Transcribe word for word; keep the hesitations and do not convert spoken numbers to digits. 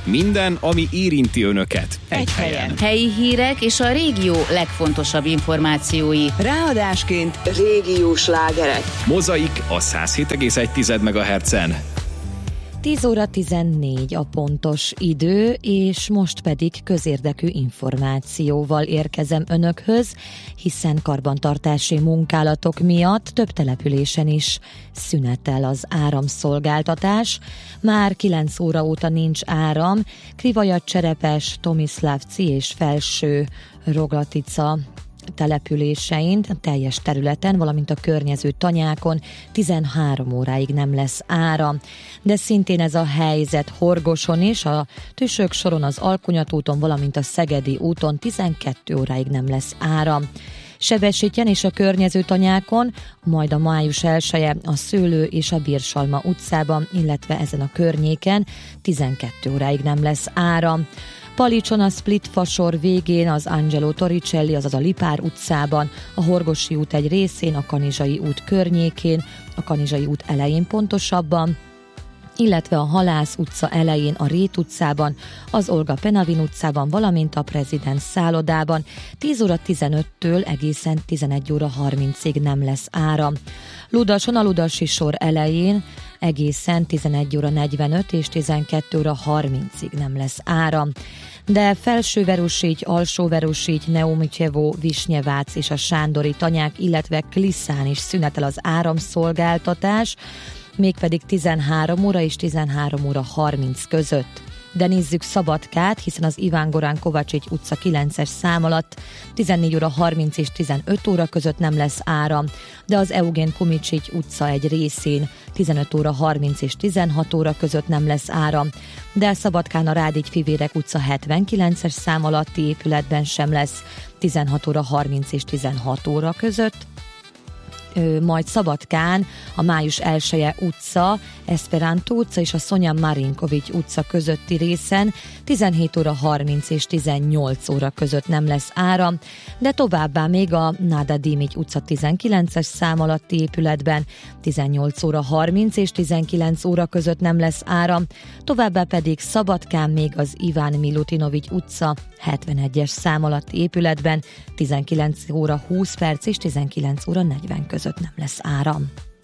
Minden, ami érinti önöket. Egy, Egy helyen. helyen. Helyi hírek és a régió legfontosabb információi. Ráadásként régiós slágerek. Mozaik a száz hét egész egy megahertzen. tíz óra tizennégy a pontos idő, és most pedig közérdekű információval érkezem önökhöz, hiszen karbantartási munkálatok miatt több településen is szünetel az áramszolgáltatás. Már kilenc óra óta nincs áram, Krivaja-Cserepes, Tomiszlávci és Felső Roglatica településein, teljes területen, valamint a környező tanyákon tizenhárom óráig nem lesz áram. De szintén ez a helyzet Horgoson is, a Tüsök soron, az Alkunyat úton, valamint a Szegedi úton tizenkét óráig nem lesz áram. Sebesítjen és a környező tanyákon, majd a május elseje a Szőlő és a Birsalma utcában, illetve ezen a környéken tizenkét óráig nem lesz áram. Palicson a Split fasor végén, az Angelo Torricelli, azaz a Lipár utcában, a Horgosi út egy részén, a Kanizsai út környékén, a Kanizsai út elején pontosabban, illetve a Halász utca elején, a Rét utcában, az Olga Penavin utcában, valamint a Prezident szállodában tíz óra tizenöttől egészen tizenegy óra harmincig nem lesz áram. Ludason a Ludasi sor elején egészen tizenegy óra negyvenöt és tizenkét óra harmincig nem lesz áram. De Felsőverosígy, Alsóverosígy, Neumicsevo, Visnyevác és a Sándori tanyák, illetve Klisszán is szünetel az áramszolgáltatás, mégpedig tizenhárom óra és tizenhárom óra harminc között. De nézzük Szabadkát, hiszen az Iván Gorán Kovácsics utca kilences szám alatt tizennégy óra harminc és tizenöt óra között nem lesz áram, de az Eugén Komicsics utca egy részén tizenöt óra harminc és tizenhat óra között nem lesz áram, de Szabadkán a Rádigy Fivérek utca hetvenkilences szám alatti épületben sem lesz tizenhat óra harminc és tizenhat óra között. Majd Szabadkán a május elseje utca, Esperanto utca és a Szonya Marinkovics utca közötti részen tizenhét óra harminc és tizennyolc óra között nem lesz áram, de továbbá még a Náda Dimics utca tizenkilences szám alatti épületben tizennyolc óra harminc és tizenkilenc óra között nem lesz áram, továbbá pedig Szabadkán még az Iván Milutinovics utca hetvenegyes szám alatti épületben tizenkilenc óra húsz perc és tizenkilenc óra negyven között nem lesz áram.